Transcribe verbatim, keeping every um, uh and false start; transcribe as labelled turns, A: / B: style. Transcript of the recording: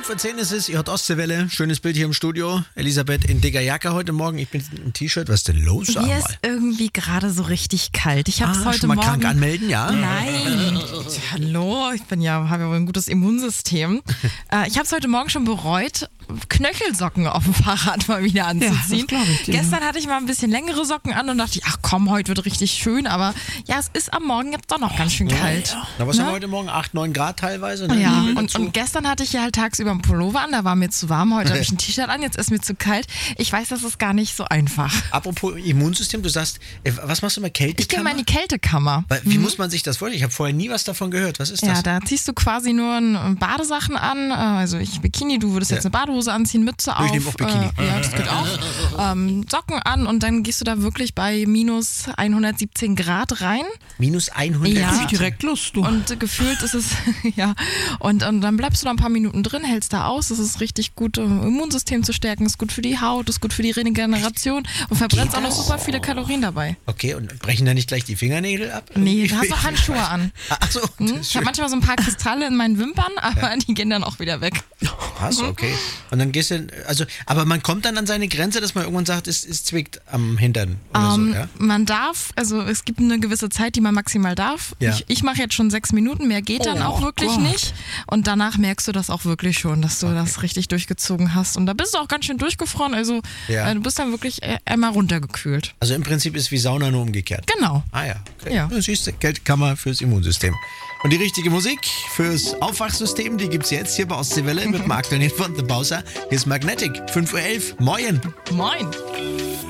A: fünf Uhr zehn ist es, ihr hört Ostseewelle. Schönes Bild hier im Studio. Elisabeth in dicker Jacke heute Morgen. Ich bin im T-Shirt. Was ist denn los? Sag
B: Mir
A: mal.
B: ist irgendwie gerade so richtig kalt. Ich habe es
A: Ah,
B: heute
A: schon mal
B: Morgen.
A: krank anmelden, ja?
B: Nein. Hallo, ich bin ja, habe ja wohl ein gutes Immunsystem. äh, ich habe es heute Morgen schon bereut, Knöchelsocken auf dem Fahrrad mal wieder anzuziehen.
C: Ja, das glaub ich dir.
B: Gestern hatte ich mal ein bisschen längere Socken an und dachte, ach komm, heute wird richtig schön. Aber ja, es ist am Morgen jetzt doch noch ganz schön kalt.
A: Na, was
B: Ne?
A: haben wir heute Morgen? acht, neun Grad teilweise. Ne?
B: Ja,
A: Nebel
B: und,
A: dazu.
B: und gestern hatte ich ja halt tagsüber einen Pullover an, da war mir zu warm. Heute habe ich ein T-Shirt an, jetzt ist mir zu kalt. Ich weiß, das ist gar nicht so einfach.
A: Apropos Immunsystem, du sagst, äh, was machst du mal,
B: Ich gehe
A: Kältekammer?
B: mal in die Kältekammer.
A: Weil, Wie muss man sich das vorstellen? Ich habe vorher nie was davon gehört. Was ist das?
B: Ja, da ziehst du quasi nur ein- Badesachen an, äh, also ich Bikini, du würdest jetzt
A: Ja.
B: eine Badehose anziehen, Mütze
A: Ich
B: auf.
A: nehme auch Bikini.
B: Äh, ja, das geht auch. Ähm, Socken an und dann gehst du da wirklich bei minus hundertsiebzehn Grad rein.
A: Minus hundert.
B: Ja.
C: Hab ich direkt Lust, du.
B: Und äh, gefühlt ist es, ja, und, und dann bleibst du da ein paar Minuten drin, hältst da aus, das ist richtig gut, um Immunsystem zu stärken, ist gut für die Haut, ist gut für die Regeneration und verbrennst auch noch super viele Kalorien dabei.
A: Okay, und brechen da nicht gleich die Fingernägel ab?
B: Nee, du hast doch Handschuhe an.
A: Ach so,
B: Hm?
A: das ist
B: Ich habe
A: schön.
B: manchmal so ein paar Kristalle in meinen Wimpern, aber die gehen dann auch wieder weg.
A: Krass, okay. Und dann gehst du, also, aber man kommt dann an seine Grenze, dass man irgendwann sagt, es, es zwickt am Hintern oder
B: Ähm,
A: so, ja?
B: Man darf, also es gibt eine gewisse Zeit, die man maximal darf.
A: Ja.
B: Ich, ich mache jetzt schon sechs Minuten, mehr geht dann
C: Oh
B: auch wirklich
C: Gott.
B: nicht. Und danach merkst du das auch wirklich schon, dass du das richtig durchgezogen hast. Und da bist du auch ganz schön durchgefroren. Also
A: Ja.
B: äh, du bist dann wirklich äh, einmal runtergekühlt.
A: Also im Prinzip ist wie Sauna nur umgekehrt.
B: Genau.
A: Ah ja, okay.
B: Ja.
A: Ja. Siehst du, Kältekammer fürs Immunsystem. Und die richtige Musik fürs Aufwachsystem, die gibt's jetzt hier bei Ostseewelle mit Marc Daniel von The Bowser. Hier ist Magnetic, fünf Uhr elf. Moin.
B: Moin.